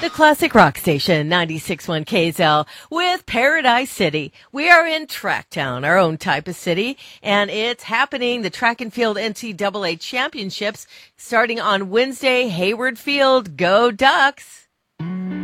The classic rock station, 96.1 KZL, with Paradise City. We are in Tracktown, our own type of city, and it's happening, the track and field NCAA championships, starting on Wednesday, Hayward Field. Go Ducks!